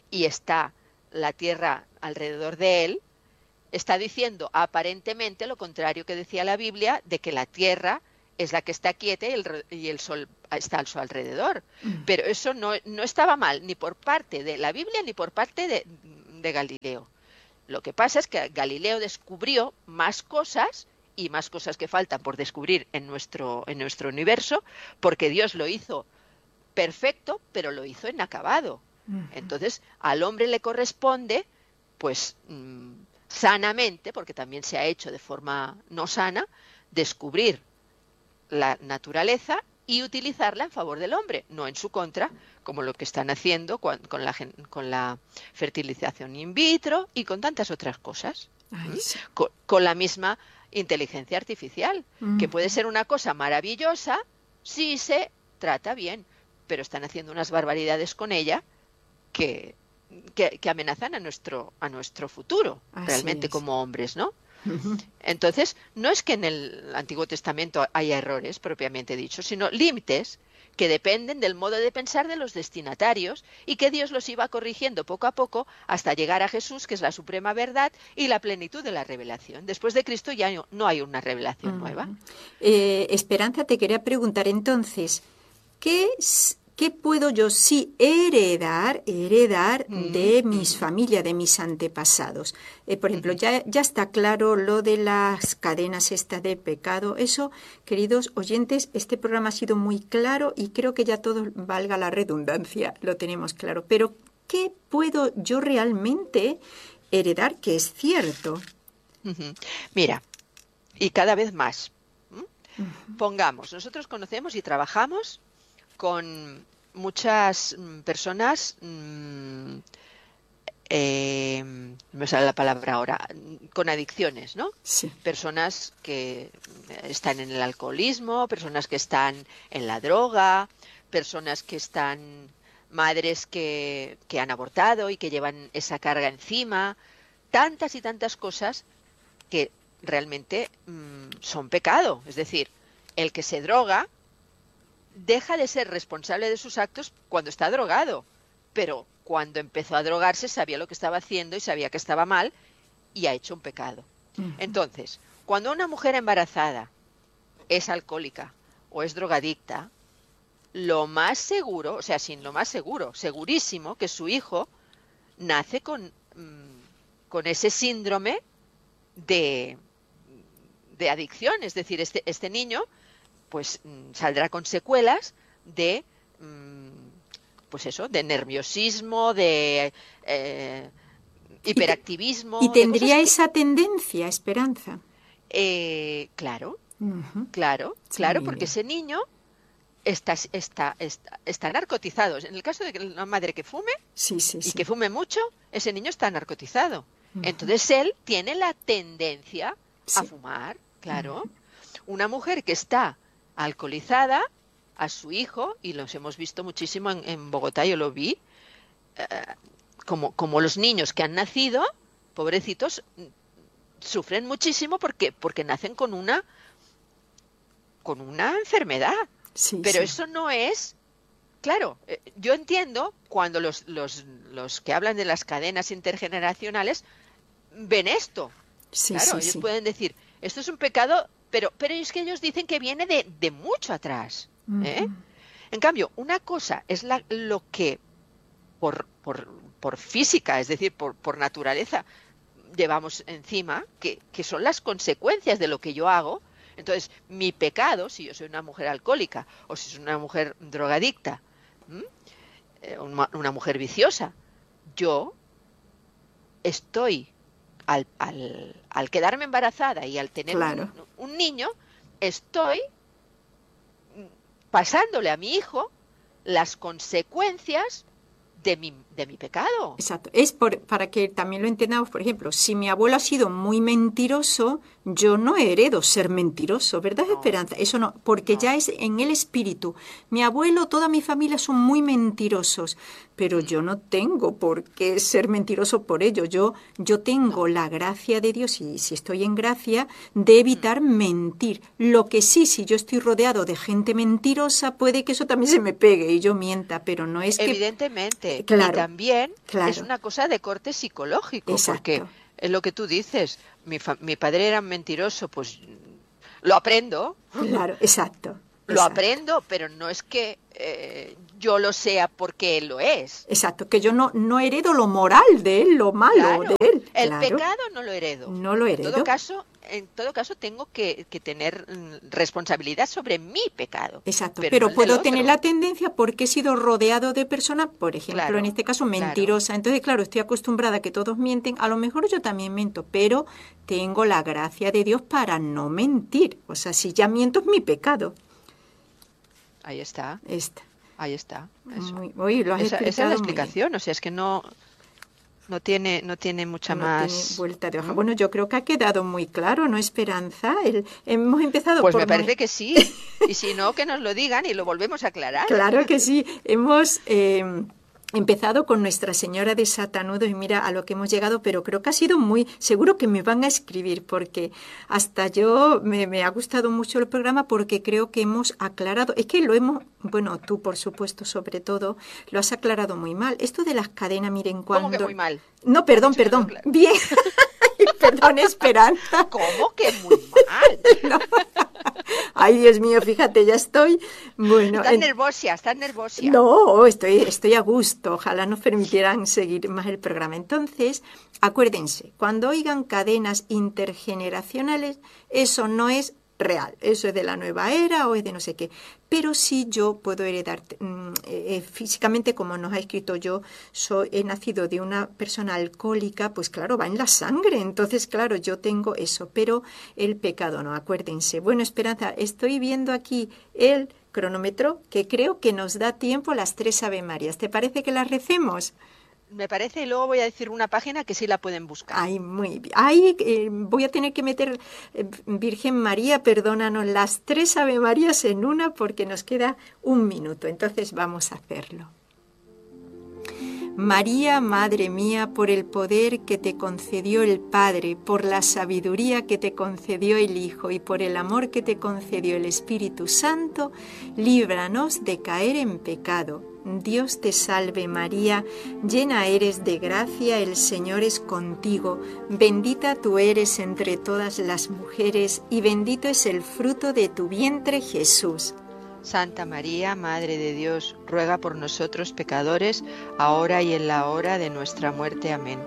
y está la tierra alrededor de él, está diciendo aparentemente lo contrario que decía la Biblia, de que la tierra es la que está quieta y el, y el sol está a su alrededor. Mm. Pero eso no, no estaba mal, ni por parte de la Biblia ni por parte de, de Galileo. Lo que pasa es que Galileo descubrió más cosas, y más cosas que faltan por descubrir en nuestro, en nuestro universo, porque Dios lo hizo perfecto, pero lo hizo inacabado. Uh-huh. Entonces, al hombre le corresponde, pues, mmm, sanamente, porque también se ha hecho de forma no sana, descubrir la naturaleza y utilizarla en favor del hombre, no en su contra, como lo que están haciendo con, con, la, con la fertilización in vitro y con tantas otras cosas. Ay, sí. con, con la misma inteligencia artificial, uh-huh. que puede ser una cosa maravillosa si se trata bien, pero están haciendo unas barbaridades con ella que, que, que amenazan a nuestro, a nuestro futuro, así realmente es. Como hombres, ¿no? Uh-huh. Entonces, no es que en el Antiguo Testamento haya errores, propiamente dicho, sino límites que dependen del modo de pensar de los destinatarios y que Dios los iba corrigiendo poco a poco hasta llegar a Jesús, que es la suprema verdad y la plenitud de la revelación. Después de Cristo ya no hay una revelación uh-huh. nueva. Eh, Esperanza, te quería preguntar entonces, ¿qué es? ¿Qué puedo yo sí heredar, heredar mm. de mis familias, de mis antepasados? Eh, por ejemplo, ya, ya está claro lo de las cadenas estas de pecado. Eso, queridos oyentes, este programa ha sido muy claro y creo que ya todo, valga la redundancia, lo tenemos claro. Pero, ¿qué puedo yo realmente heredar que es cierto? Uh-huh. Mira, y cada vez más. ¿Mm? Uh-huh. Pongamos, nosotros conocemos y trabajamos con muchas personas, eh, me sale la palabra ahora, con adicciones, ¿no? Sí. Personas que están en el alcoholismo, personas que están en la droga, personas que están, madres que, que han abortado y que llevan esa carga encima, tantas y tantas cosas que realmente mmm, son pecado. Es decir, el que se droga deja de ser responsable de sus actos cuando está drogado, pero cuando empezó a drogarse sabía lo que estaba haciendo y sabía que estaba mal y ha hecho un pecado. Uh-huh. Entonces, cuando una mujer embarazada es alcohólica o es drogadicta, lo más seguro, o sea, sin lo más seguro, segurísimo que su hijo nace con, con ese síndrome de, de adicción, es decir, este, este niño pues saldrá con secuelas de, pues eso, de nerviosismo, de eh, hiperactivismo. ¿Y, te, y tendría esa que, tendencia, Esperanza? Eh, claro, uh-huh. claro, sí, claro, porque ese niño está, está, está, está narcotizado. En el caso de una madre que fume sí, sí, y sí. que fume mucho, ese niño está narcotizado. Uh-huh. Entonces él tiene la tendencia sí. a fumar, claro. Uh-huh. Una mujer que está alcoholizada, a su hijo, y los hemos visto muchísimo en, en Bogotá, yo lo vi, eh, como, como los niños que han nacido, pobrecitos, sufren muchísimo porque, porque nacen con una, con una enfermedad. Sí, Pero sí. eso no es... Claro, eh, yo entiendo cuando los, los, los que hablan de las cadenas intergeneracionales ven esto. Sí, claro, sí, ellos sí. pueden decir, esto es un pecado... Pero, pero es que ellos dicen que viene de, de mucho atrás. ¿eh? Uh-huh. En cambio, una cosa es la, lo que por, por, por física, es decir, por, por naturaleza, llevamos encima, que, que son las consecuencias de lo que yo hago. Entonces, mi pecado, si yo soy una mujer alcohólica o si soy una mujer drogadicta, ¿m? una, una mujer viciosa, yo estoy... Al, al, al quedarme embarazada y al tener claro. un, un niño, estoy pasándole a mi hijo las consecuencias de mi, de mi pecado. Exacto. Es por, para que también lo entendamos, por ejemplo, si mi abuelo ha sido muy mentiroso, yo no heredo ser mentiroso, ¿verdad, no. Esperanza? Eso no, porque no. ya es en el espíritu. Mi abuelo, toda mi familia son muy mentirosos. pero yo no tengo por qué ser mentiroso por ello. Yo, yo tengo la gracia de Dios, y si estoy en gracia, de evitar mentir. Lo que sí, si yo estoy rodeado de gente mentirosa, puede que eso también se me pegue y yo mienta, pero no es que... Evidentemente, claro, y también claro. es una cosa de corte psicológico, Exacto. porque es lo que tú dices, mi, fa- mi padre era mentiroso, pues lo aprendo. Claro, exacto. Lo exacto. aprendo, pero no es que eh, yo lo sea porque él lo es. Exacto, que yo no, no heredo lo moral de él, lo malo Claro, de él. el claro. pecado no lo heredo. No lo heredo. En todo caso, en todo caso tengo que, que tener mm, responsabilidad sobre mi pecado. Exacto, pero, pero, no el puedo del tener otro. la tendencia porque he sido rodeado de personas, por ejemplo, Claro, en este caso mentirosa. claro. Entonces, claro, estoy acostumbrada a que todos mienten. A lo mejor yo también miento, pero tengo la gracia de Dios para no mentir. O sea, si ya miento es mi pecado. Ahí está, Esta. ahí está. Eso. Muy, uy, lo has Esa, esa es la explicado muy bien. explicación, o sea, es que no, no tiene, no tiene mucha No más. tiene vuelta de hoja. ¿Mm? Bueno, yo creo que ha quedado muy claro, ¿no, Esperanza? El, hemos empezado Pues por... me parece que sí. Y si no, que nos lo digan y lo volvemos a aclarar. Claro que sí. Hemos eh, empezado con Nuestra Señora de Satanudo y mira a lo que hemos llegado, pero creo que ha sido muy... Seguro que me van a escribir porque hasta yo me, me ha gustado mucho el programa porque creo que hemos aclarado... Es que lo hemos... Bueno, tú, por supuesto, sobre todo, lo has aclarado muy mal. Esto de las cadenas, miren, cuando... ¿Cómo que muy mal? No, perdón, Sí, no, perdón. claro. Bien. Perdón, Esperanza. ¿Cómo que muy mal? No. Ay, Dios mío, fíjate, ya estoy... Bueno, Estás en- nervosa, estás nervosa. No, estoy, estoy a gusto. Ojalá nos permitieran seguir más el programa. Entonces, acuérdense, cuando oigan cadenas intergeneracionales, eso no es real. Eso es de la nueva era o es de no sé qué. Pero sí yo puedo heredar mm, eh, físicamente, como nos ha escrito yo, soy, he nacido de una persona alcohólica, pues claro, va en la sangre. Entonces, claro, yo tengo eso, pero el pecado no, acuérdense. Bueno, Esperanza, estoy viendo aquí el cronómetro que creo que nos da tiempo las tres Ave Marías. ¿Te parece que las recemos? Me parece, y luego voy a decir una página que sí la pueden buscar. Ay, muy bien. Ay, eh, voy a tener que meter, eh, Virgen María, perdónanos, las tres Ave Marías en una porque nos queda un minuto. Entonces vamos a hacerlo. María, Madre mía, por el poder que te concedió el Padre, por la sabiduría que te concedió el Hijo y por el amor que te concedió el Espíritu Santo, líbranos de caer en pecado. Dios te salve María, llena eres de gracia, el Señor es contigo, bendita tú eres entre todas las mujeres y bendito es el fruto de tu vientre Jesús. Santa María, Madre de Dios, ruega por nosotros pecadores, ahora y en la hora de nuestra muerte. Amén.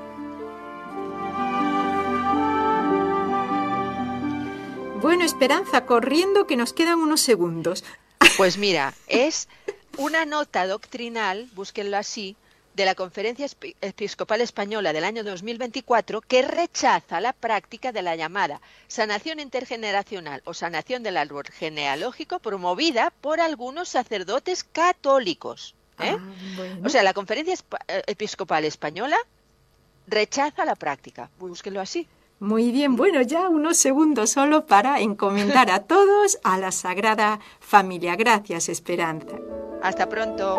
Bueno, Esperanza, corriendo que nos quedan unos segundos. Pues mira, es una nota doctrinal, búsquenlo así, de la Conferencia Episcopal Española del año dos mil veinticuatro que rechaza la práctica de la llamada sanación intergeneracional o sanación del árbol genealógico promovida por algunos sacerdotes católicos. ¿eh? Ah, bueno. O sea, la Conferencia Episcopal Española rechaza la práctica, búsquenlo así. Muy bien, bueno, ya unos segundos solo para encomendar a todos a la Sagrada Familia. Gracias, Esperanza. Hasta pronto.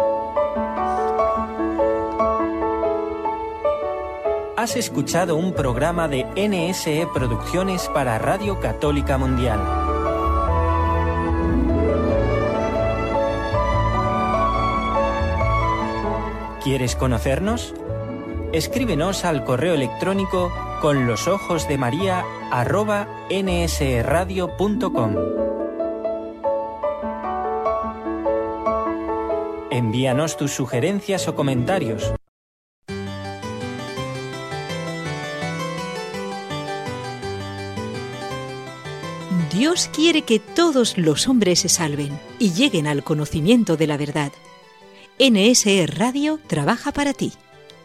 Has escuchado un programa de N S E Producciones para Radio Católica Mundial. ¿Quieres conocernos? Escríbenos al correo electrónico con los ojos de María arroba nsradio punto com. Envíanos tus sugerencias o comentarios. Dios quiere que todos los hombres se salven y lleguen al conocimiento de la verdad. N S E Radio trabaja para ti.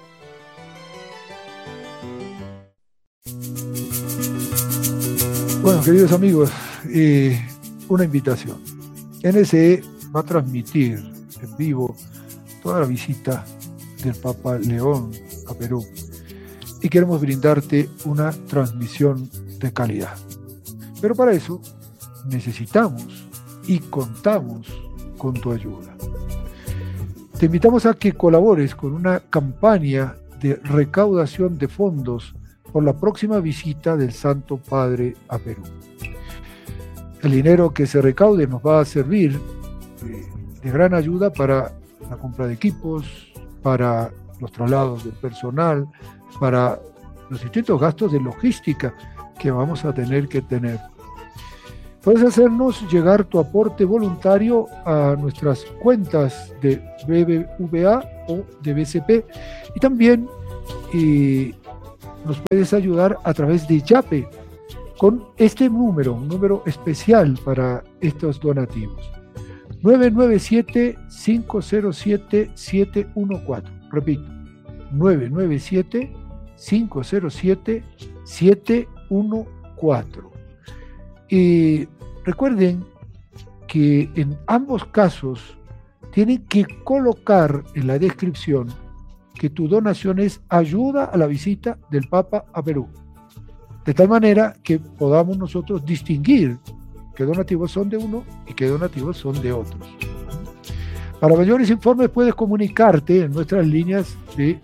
Bueno, queridos amigos, eh, una invitación. N S E va a transmitir en vivo toda la visita del Papa León a Perú y queremos brindarte una transmisión de calidad. Pero para eso necesitamos y contamos con tu ayuda. te invitamos a que colabores con una campaña de recaudación de fondos por la próxima visita del Santo Padre a Perú. El dinero que se recaude nos va a servir de, de gran ayuda para la compra de equipos, para los traslados del personal, para los distintos gastos de logística que vamos a tener que tener. Puedes hacernos llegar tu aporte voluntario a nuestras cuentas de B B V A o de B C P y también eh, nos puedes ayudar a través de Yape con este número, un número especial para estos donativos. nueve nueve siete, cinco cero siete, siete uno cuatro. Repito, nueve nueve siete, cinco cero siete, siete uno cuatro. Y recuerden que en ambos casos tienen que colocar en la descripción que tu donación es ayuda a la visita del Papa a Perú, de tal manera que podamos nosotros distinguir qué donativos son de uno y qué donativos son de otros. Para mayores informes puedes comunicarte en nuestras líneas de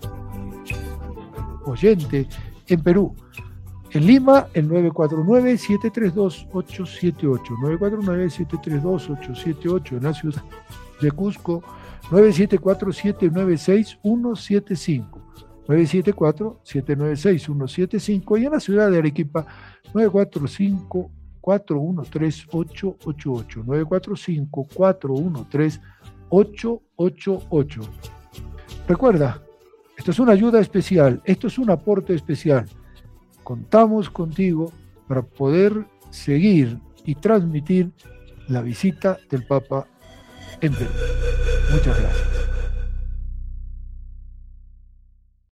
oyente en Perú. En Lima, el nueve cuatro nueve, siete tres dos, ocho siete ocho, nueve cuatro nueve, siete tres dos, ocho siete ocho. En la ciudad de Cusco, nueve siete cuatro, siete nueve seis, uno siete cinco, nueve siete cuatro, siete nueve seis, uno siete cinco. Y en la ciudad de Arequipa, nueve cuatro cinco, cuatro uno tres, ocho ocho ocho, nueve cuatro cinco, cuatro uno tres, ocho ocho ocho. Recuerda, esto es una ayuda especial, esto es un aporte especial. Contamos contigo para poder seguir y transmitir la visita del Papa en Perú. Muchas gracias.